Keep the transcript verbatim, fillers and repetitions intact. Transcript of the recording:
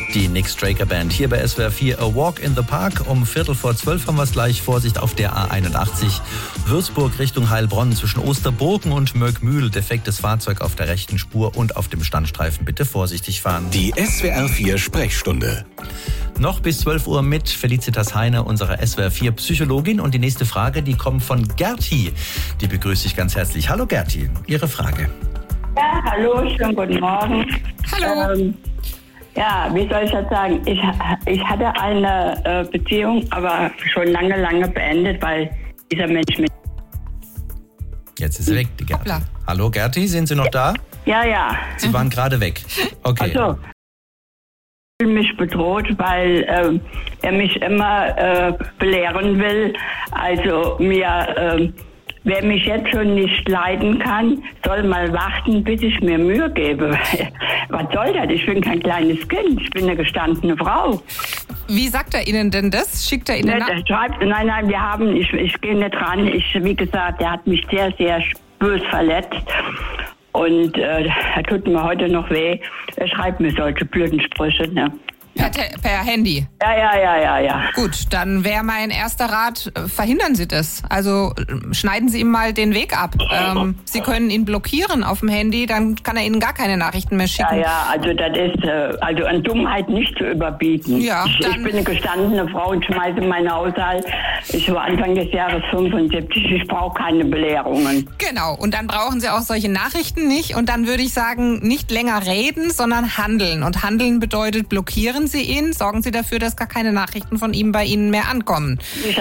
Die Nick Straker Band hier bei S W R vier, A Walk in the Park. Um Viertel vor zwölf haben wir es gleich. Vorsicht auf der A einundachtzig. Würzburg Richtung Heilbronn zwischen Osterburgen und Möckmühl. Defektes Fahrzeug auf der rechten Spur und auf dem Standstreifen. Bitte vorsichtig fahren. Die S W R vier Sprechstunde. Noch bis zwölf Uhr mit Felicitas Heine, unserer S W R vier Psychologin. Und die nächste Frage, die kommt von Gerti. Die begrüße ich ganz herzlich. Hallo Gerti, Ihre Frage. Ja, hallo, schönen guten Morgen. Hallo. Ähm, ja, wie soll ich das sagen? Ich, ich hatte eine äh, Beziehung, aber schon lange, lange beendet, weil dieser Mensch mit... Jetzt ist sie weg, die Gerti. Hoppla. Hallo Gerti, sind Sie noch da? Ja, ja. Sie waren gerade weg. Okay. Also, ich fühle mich bedroht, weil äh, er mich immer äh, belehren will. Also mir... Äh, Wer mich jetzt schon nicht leiden kann, soll mal warten, bis ich mir Mühe gebe. Was soll das? Ich bin kein kleines Kind. Ich bin eine gestandene Frau. Wie sagt er Ihnen denn das? Schickt er Ihnen Nicht, nach? er schreibt, nein, nein, wir haben, ich, ich gehe nicht ran. Ich, wie gesagt, der hat mich sehr, sehr bös verletzt. Und äh, er tut mir heute noch weh. Er schreibt mir solche blöden Sprüche. Ne? Per, Te- per Handy. Ja, ja, ja, ja, ja. Gut, dann wäre mein erster Rat, äh, verhindern Sie das. Also äh, schneiden Sie ihm mal den Weg ab. Ähm, Sie können ihn blockieren auf dem Handy, dann kann er Ihnen gar keine Nachrichten mehr Ja, schicken. ja, also das ist äh, also an Dummheit nicht zu überbieten. Ja, ich, ich dann- bin eine gestandene Frau und schmeiße meinen Haushalt. Ich war Anfang des Jahres fünfundsiebzig, ich brauche keine Belehrungen. Genau, und dann brauchen Sie auch solche Nachrichten nicht. Und dann würde ich sagen, nicht länger reden, sondern handeln. Und handeln bedeutet, blockieren Sie ihn, sorgen Sie dafür, dass gar keine Nachrichten von ihm bei Ihnen mehr ankommen.